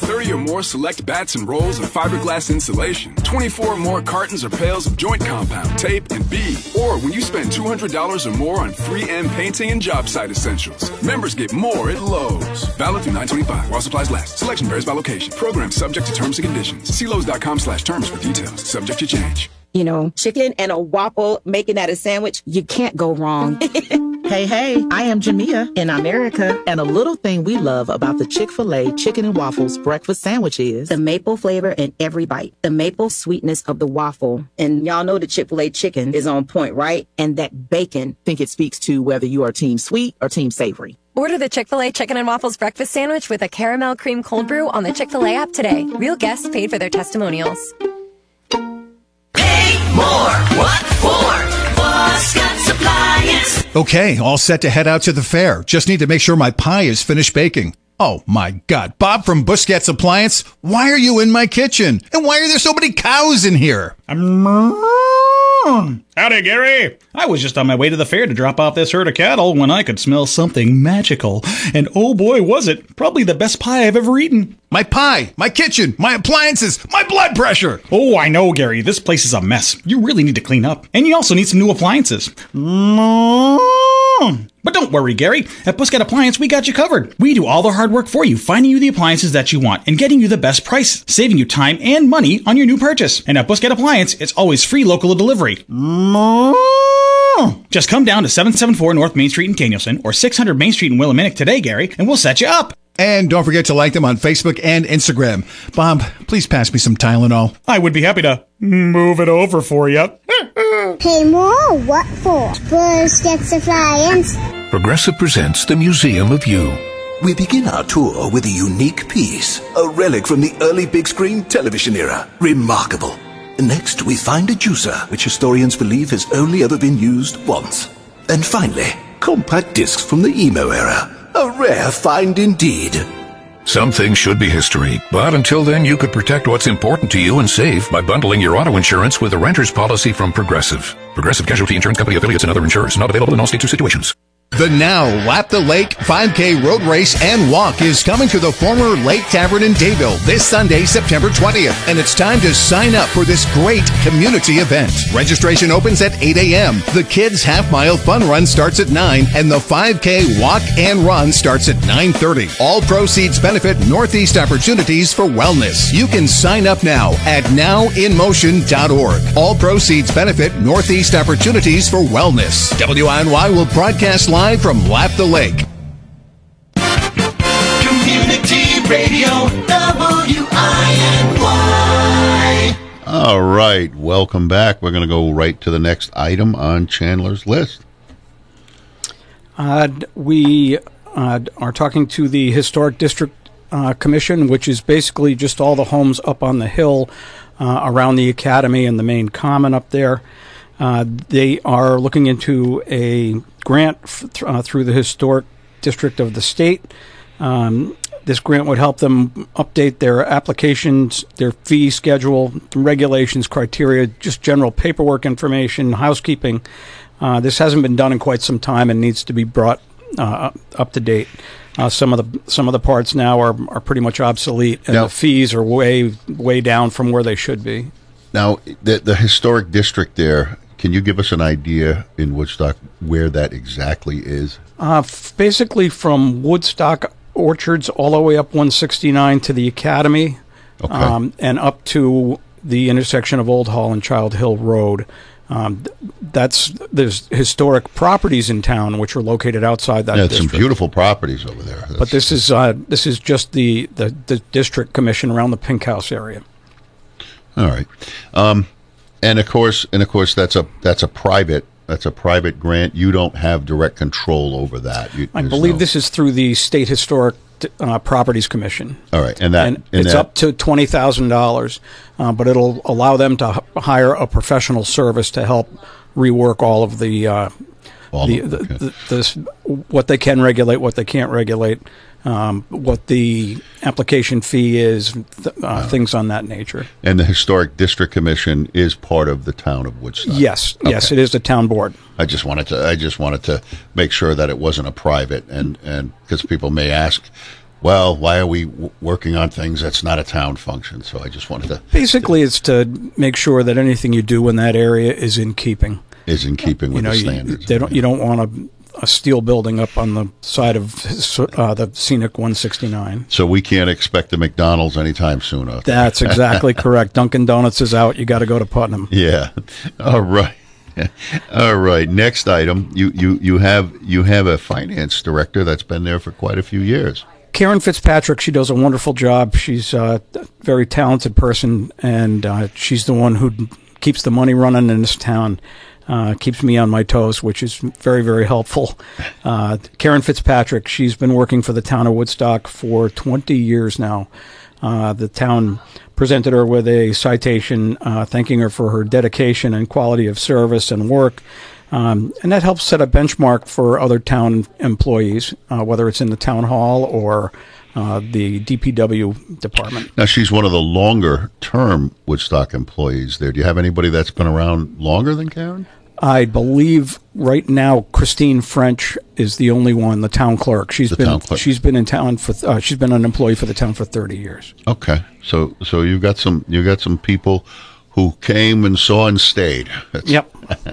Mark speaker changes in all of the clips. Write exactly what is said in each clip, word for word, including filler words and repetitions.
Speaker 1: thirty or more select bats and rolls of fiberglass insulation, twenty-four or more cartons or pails of joint compound, tape, and bead. Or when you spend two hundred dollars or more on three M painting and job site essentials. Members get more at Lowe's. Valid through nine twenty-five while supplies last. Selection varies by location. Program subject to terms and conditions. See Lowe's.com slash terms for details. Subject to change.
Speaker 2: You know, chicken and a waffle, making that a sandwich, you can't go wrong.
Speaker 3: Hey, hey, I am Jamia in America, and a little thing we love about the Chick-fil-A Chicken and Waffles breakfast sandwich is
Speaker 2: the maple flavor in every bite, the maple sweetness of the waffle. And y'all know the Chick-fil-A chicken is on point, right? And that bacon.
Speaker 3: Think it speaks to whether you are team sweet or team savory.
Speaker 4: Order the Chick-fil-A Chicken and Waffles breakfast sandwich with a caramel cream cold brew on the Chick-fil-A app today. Real guests paid for their testimonials.
Speaker 5: Pay more. What for? Buscotts Appliance.
Speaker 6: Okay, all set to head out to the fair. Just need to make sure my pie is finished baking. Oh my God, Bob from Buscotts Appliance, why are you in my kitchen? And why are there so many cows in here?
Speaker 7: Howdy, Gary. I was just on my way to the fair to drop off this herd of cattle when I could smell something magical. And oh boy, was it. Probably the best pie I've ever eaten.
Speaker 6: My pie, my kitchen, my appliances, my blood pressure.
Speaker 7: Oh, I know, Gary. This place is a mess. You really need to clean up. And you also need some new appliances. But don't worry, Gary. At Buscott Appliance, we got you covered. We do all the hard work for you, finding you the appliances that you want and getting you the best price, saving you time and money on your new purchase. And at Buscott Appliance, it's always free local delivery. Just come down to seven seventy-four North Main Street in Danielson or six hundred Main Street in Willimantic today, Gary, and we'll set you up.
Speaker 6: And don't forget to like them on Facebook and Instagram. Bob, please pass me some Tylenol.
Speaker 7: I would be happy to move it over for you.
Speaker 8: Pay more? What for? Buscotts Appliance.
Speaker 9: Progressive presents the Museum of You.
Speaker 10: We begin our tour with a unique piece, a relic from the early big screen television era. Remarkable. Next, we find a juicer, which historians believe has only ever been used once. And finally, compact discs from the emo era. A rare find indeed.
Speaker 9: Some things should be history, but until then you could protect what's important to you and save by bundling your auto insurance with a renter's policy from Progressive. Progressive Casualty Insurance Company affiliates and other insurers. Not available in all states or situations.
Speaker 6: The Now Lap the Lake five K road race and walk is coming to the former Lake Tavern in Dayville this Sunday, September twentieth. And it's time to sign up for this great community event. Registration opens at eight a.m. The Kids Half Mile Fun Run starts at nine, and the five K walk and run starts at nine thirty. All proceeds benefit Northeast Opportunities for Wellness. You can sign up now at now in motion dot org. All proceeds benefit Northeast Opportunities for Wellness. W I N Y will broadcast live Live from Lap the Lake.
Speaker 5: Community Radio, W I N Y.
Speaker 11: All right, welcome back. We're going to go right to the next item on Chandler's list.
Speaker 12: Uh, we uh, are talking to the Historic District uh, Commission, which is basically just all the homes up on the hill uh, around the Academy and the main common up there. Uh, they are looking into a grant f- th- uh, through the Historic District of the state. Um, this grant would help them update their applications, their fee schedule, regulations, criteria, just general paperwork information, housekeeping. Uh, this hasn't been done in quite some time and needs to be brought uh, up to date. Uh, some of the some of the parts now are are pretty much obsolete, and
Speaker 11: now,
Speaker 12: the fees are way way down from where they should be.
Speaker 11: Now, the the historic district there. Can you give us an idea in Woodstock where that exactly is?
Speaker 12: Uh, f- basically from Woodstock Orchards all the way up one sixty-nine to the Academy,
Speaker 11: okay.
Speaker 12: um, and up to the intersection of Old Hall and Child Hill Road. Um, that's there's historic properties in town which are located outside that.
Speaker 11: Yeah,
Speaker 12: district.
Speaker 11: Some beautiful properties over there. That's,
Speaker 12: but this is uh, this is just the, the the district commission around the Pink House area.
Speaker 11: All right. Um, And of course, and of course, that's a that's a private that's a private grant. You don't have direct control over that. You,
Speaker 12: I believe no... this is through the State Historic uh, Properties Commission.
Speaker 11: All right, and that
Speaker 12: and
Speaker 11: and
Speaker 12: it's
Speaker 11: that...
Speaker 12: up to twenty thousand uh, dollars, but it'll allow them to h- hire a professional service to help rework all of the uh,
Speaker 11: all
Speaker 12: the,
Speaker 11: of,
Speaker 12: the,
Speaker 11: okay.
Speaker 12: the, the what they can regulate, what they can't regulate. Um, what the application fee is, th- uh, wow. things on that nature.
Speaker 11: And the Historic District Commission is part of the town of Woodstock.
Speaker 12: Yes,
Speaker 11: okay.
Speaker 12: yes, it is a town board.
Speaker 11: I just wanted to, I just wanted to make sure that it wasn't a private, and and because people may ask, well, why are we w- working on things that's not a town function? So I just wanted to...
Speaker 12: Basically, it's to make sure that anything you do in that area is in keeping.
Speaker 11: Is in keeping with
Speaker 12: you know,
Speaker 11: the
Speaker 12: you,
Speaker 11: standards.
Speaker 12: They don't, you don't want a, a steel building up on the side of uh, the scenic one sixty-nine.
Speaker 11: So we can't expect the McDonald's anytime soon. Out there.
Speaker 12: That's exactly correct. Dunkin' Donuts is out. You got to go to Putnam.
Speaker 11: Yeah. All right. All right. Next item. You, you, you have you have a finance director that's been there for quite a few years.
Speaker 12: Karen Fitzpatrick, she does a wonderful job. She's a very talented person, and uh, she's the one who keeps the money running in this town, uh, keeps me on my toes, which is very, very helpful. Uh, Karen Fitzpatrick, she's been working for the town of Woodstock for twenty years now. Uh, the town presented her with a citation uh, thanking her for her dedication and quality of service and work. Um, and that helps set a benchmark for other town employees, uh, whether it's in the town hall or uh, the D P W department.
Speaker 11: Now, she's one of the longer-term Woodstock employees there. Do you have anybody that's been around longer than Karen?
Speaker 12: I believe right now Christine French is the only one, the town clerk. She's
Speaker 11: The
Speaker 12: been
Speaker 11: town clerk.
Speaker 12: she's been in town for uh, she's been an employee for the town for thirty years.
Speaker 11: Okay, so so you've got some you got some people who came and saw and stayed. That's,
Speaker 12: Yep.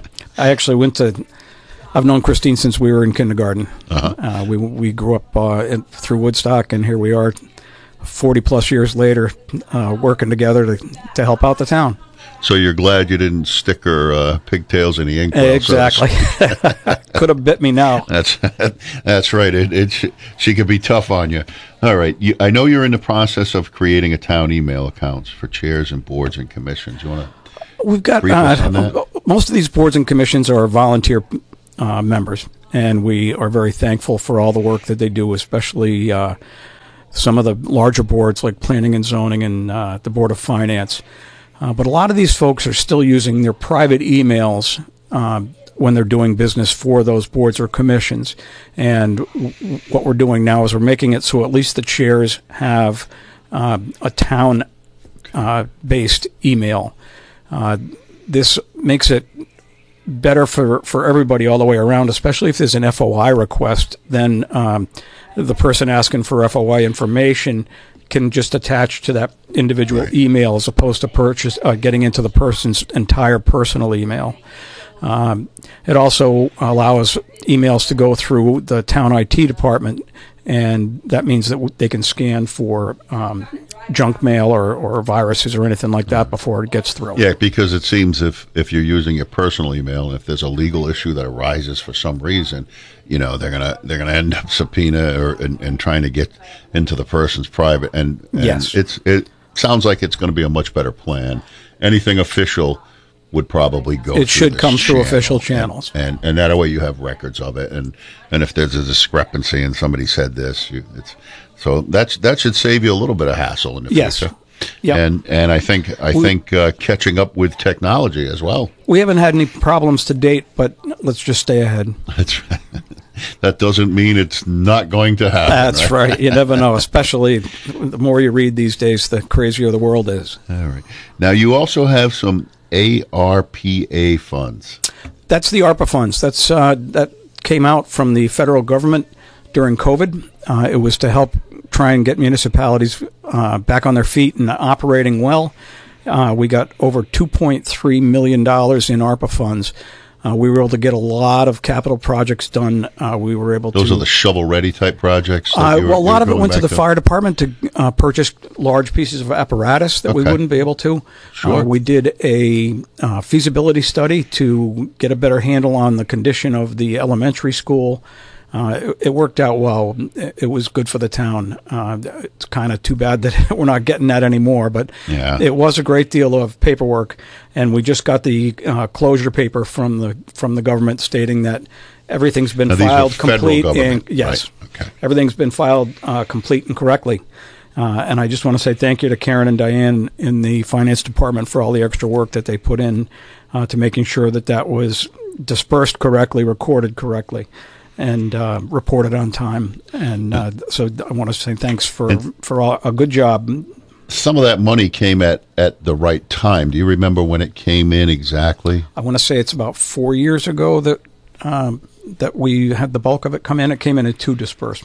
Speaker 12: I actually went to. I've known Christine since we were in kindergarten.
Speaker 11: Uh-huh.
Speaker 12: Uh, we we grew up uh, in, through Woodstock, and here we are, forty plus years later, uh, working together to to help out the town.
Speaker 11: So you're glad you didn't stick her uh, pigtails in the ink well,
Speaker 12: Exactly.
Speaker 11: so-
Speaker 12: Could have bit me now.
Speaker 11: That's that's right. It, it she, she could be tough on you. All right. You, I know you're in the process of creating a town email accounts for chairs and boards and commissions. You want to?
Speaker 12: We've got
Speaker 11: brief us on
Speaker 12: uh,
Speaker 11: that?
Speaker 12: most of these boards and commissions are volunteer uh, members, and we are very thankful for all the work that they do, especially uh, some of the larger boards like Planning and Zoning and uh, the Board of Finance. Uh, but a lot of these folks are still using their private emails um, when they're doing business for those boards or commissions. And w- what we're doing now is we're making it so at least the chairs have uh, a town-based uh, email. Uh, this makes it better for, for everybody all the way around, especially if there's an F O I request. Then um, the person asking for F O I information can just attach to that individual
Speaker 11: Right.
Speaker 12: email as opposed to purchase uh, getting into the person's entire personal email. Um, it also allows emails to go through the town I T department, and that means that w- they can scan for um, junk mail or, or viruses or anything like that before it gets through.
Speaker 11: Yeah, because it seems if, if you're using your personal email, and if there's a legal issue that arises for some reason, you know they're gonna they're gonna end up subpoena or and, and trying to get into the person's private. And, and
Speaker 12: Yes.
Speaker 11: it's it sounds like it's going to be a much better plan. Anything official would probably go.
Speaker 12: It
Speaker 11: through
Speaker 12: should
Speaker 11: this
Speaker 12: come through
Speaker 11: channel.
Speaker 12: official
Speaker 11: And-
Speaker 12: channels.
Speaker 11: and, and that way you have records of it. And and if there's a discrepancy and somebody said this, you, it's so that's that should save you a little bit of hassle in the
Speaker 12: Yes.
Speaker 11: future.
Speaker 12: Yep.
Speaker 11: And and I think I
Speaker 12: We-
Speaker 11: think uh, catching up with technology as well.
Speaker 12: We haven't had any problems to date, but let's just stay ahead.
Speaker 11: That's right. That doesn't mean it's not going to happen.
Speaker 12: That's right. You never know, especially the more you read these days, the crazier the world is.
Speaker 11: All right. Now you also have some A R P A funds.
Speaker 12: That's the ARPA funds. That's uh, that came out from the federal government during COVID. Uh, it was to help try and get municipalities uh, back on their feet and operating well. Uh, we got over two point three million dollars in ARPA funds. Uh, we were able to get a lot of capital projects done. Uh, we were able
Speaker 11: Those
Speaker 12: to.
Speaker 11: are the shovel-ready type projects. that
Speaker 12: Uh,
Speaker 11: you were-
Speaker 12: well, a
Speaker 11: you
Speaker 12: lot
Speaker 11: were
Speaker 12: of it
Speaker 11: going
Speaker 12: went to
Speaker 11: back
Speaker 12: the fire department to uh, purchase large pieces of apparatus that we
Speaker 11: Okay.
Speaker 12: wouldn't be able to.
Speaker 11: Sure.
Speaker 12: Uh, we did a uh, feasibility study to get a better handle on the condition of the elementary school. Uh, it, it worked out well. It, it was good for the town. Uh, it's kind of too bad that we're not getting that anymore, but
Speaker 11: Yeah.
Speaker 12: it was a great deal of paperwork, and we just got the uh, closure paper from the from the government stating that everything's been
Speaker 11: Now, these were
Speaker 12: filed
Speaker 11: federal
Speaker 12: complete and
Speaker 11: government,
Speaker 12: yes,
Speaker 11: right, okay.
Speaker 12: everything's been filed uh, complete and correctly. Uh, and I just want to say thank you to Karen and Diane in the finance department for all the extra work that they put in uh, to making sure that that was dispersed correctly, recorded correctly, and uh, reported on time. And uh, so I want to say thanks for for all, a good job.
Speaker 11: Some of that money came at, at the right time. Do you remember when it came in exactly?
Speaker 12: I want to say it's about four years ago that um, that we had the bulk of it come in. It came in in two disbursements.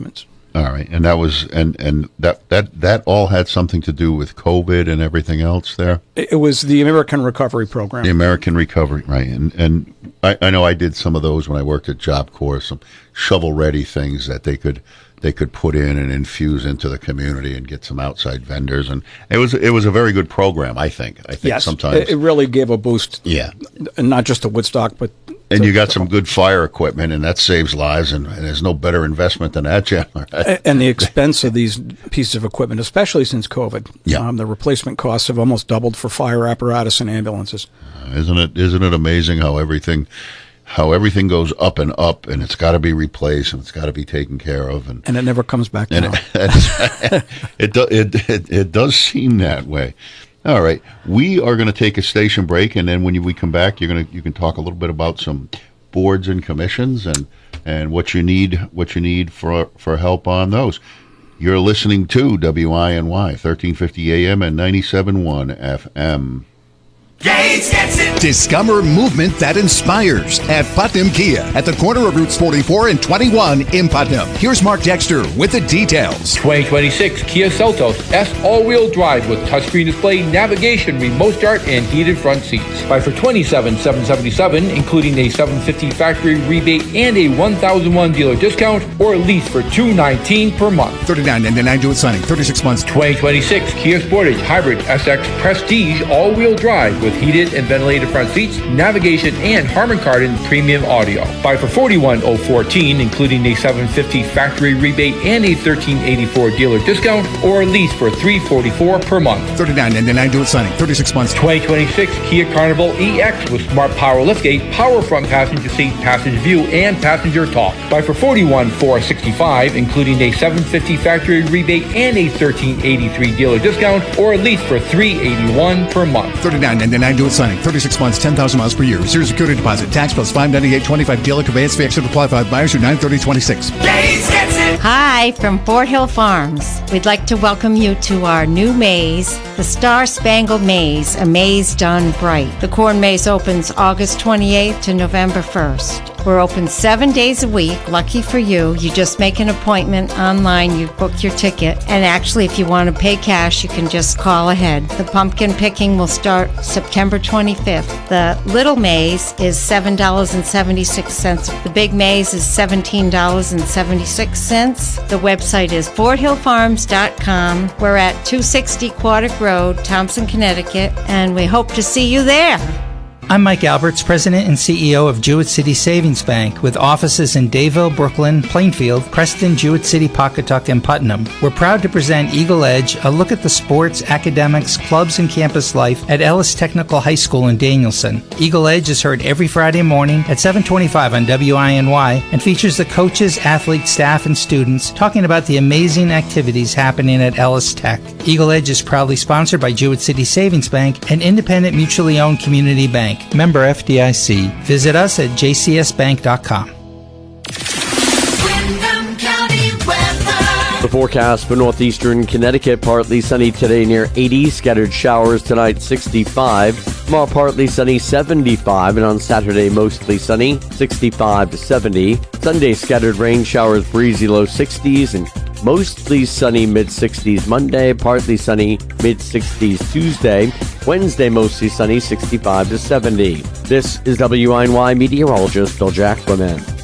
Speaker 11: All right, and that was and and that that that all had something to do with COVID and everything else there.
Speaker 12: It was the American Recovery Program.
Speaker 11: The American Recovery, right? And and I, I know I did some of those when I worked at Job Corps, some shovel-ready things that they could they could put in and infuse into the community and get some outside vendors, and it was it was a very good program. I think. I think
Speaker 12: yes,
Speaker 11: sometimes
Speaker 12: it really gave a boost.
Speaker 11: Yeah,
Speaker 12: and not just to Woodstock, but
Speaker 11: and
Speaker 12: to,
Speaker 11: you got some good fire equipment, and that saves lives, and, and there's no better investment than that, Chandler.
Speaker 12: And the expense of these pieces of equipment, especially since COVID,
Speaker 11: yeah.
Speaker 12: um, the replacement costs have almost doubled for fire apparatus and ambulances.
Speaker 11: Uh, isn't it? Isn't it amazing how everything, how everything goes up and up, and it's got to be replaced, and it's got to be taken care of, and
Speaker 12: and it never comes back
Speaker 11: and
Speaker 12: down.
Speaker 11: It, it, do, it, it it does seem that way. All right, we are going to take a station break, and then when you, we come back, you're going to you can talk a little bit about some boards and commissions and, and what you need what you need for for help on those. You're listening to W I N Y thirteen fifty A M and ninety-seven point one F M.
Speaker 6: Gates gets it. Discover movement that inspires at Putnam Kia at the corner of Routes forty-four and twenty-one in Putnam. Here's Mark Dexter with the details.
Speaker 13: twenty twenty-six Kia Seltos S all-wheel drive with touchscreen display, navigation, remote start, and heated front seats. Buy for twenty-seven thousand seven hundred seventy-seven dollars, including a seven hundred fifty dollars factory rebate and a one thousand one dealer discount, or lease for two hundred nineteen dollars per month.
Speaker 6: thirty-nine ninety-nine due at signing, thirty-six months.
Speaker 13: twenty twenty-six Kia Sportage Hybrid S X Prestige all-wheel drive with heated and ventilated front seats, navigation, and Harman Kardon premium audio. Buy for forty-one thousand fourteen dollars, including a seven hundred fifty dollars factory rebate and a one thousand three hundred eighty-four dollars dealer discount, or lease for three hundred forty-four dollars per month.
Speaker 6: thirty-nine ninety-nine due at signing, thirty-six months.
Speaker 13: twenty twenty-six Kia Carnival E X with smart power liftgate, power front passenger seat, passenger view, and passenger talk. Buy for forty-one thousand four hundred sixty-five dollars, including a seven hundred fifty dollars factory rebate and a one thousand three hundred eighty-three dollars dealer discount, or lease for three hundred eighty-one dollars per month.
Speaker 6: thirty-nine ninety-nine due at signing, thirty-six months, ten thousand miles per year. Zero security deposit. Tax plus five ninety-eight twenty-five. Dealer conveyance fee extra to qualified buyers through nine thirty twenty-six.
Speaker 14: Hi from Fort Hill Farms. We'd like to welcome you to our new maze, the Star Spangled Maze, a maze done bright. The corn maze opens August twenty-eighth to November first. We're open seven days a week. Lucky for you, you just make an appointment online, you book your ticket, and actually if you want to pay cash, you can just call ahead. The pumpkin picking will start September twenty-fifth. The little maze is seven dollars and seventy-six cents. The big maze is seventeen dollars and seventy-six cents. The website is fort hill farms dot com. We're at two sixty Quaddick Road, Thompson, Connecticut, and we hope to see you there.
Speaker 15: I'm Mike Alberts, President and C E O of Jewett City Savings Bank, with offices in Dayville, Brooklyn, Plainfield, Preston, Jewett City, Pawcatuck, and Putnam. We're proud to present Eagle Edge, a look at the sports, academics, clubs, and campus life at Ellis Technical High School in Danielson. Eagle Edge is heard every Friday morning at seven twenty-five on W I N Y and features the coaches, athletes, staff, and students talking about the amazing activities happening at Ellis Tech. Eagle Edge is proudly sponsored by Jewett City Savings Bank, an independent, mutually owned community bank. Member F D I C. Visit us at j c s bank dot com.
Speaker 16: The forecast for northeastern Connecticut: partly sunny today near eighty, scattered showers tonight sixty-five, tomorrow partly sunny seventy-five, and on Saturday mostly sunny sixty-five to seventy. Sunday scattered rain showers, breezy low sixties, and mostly sunny mid-sixties Monday, partly sunny mid-sixties Tuesday. Wednesday mostly sunny sixty-five to seventy. This is W I N Y meteorologist Bill Jacquemin.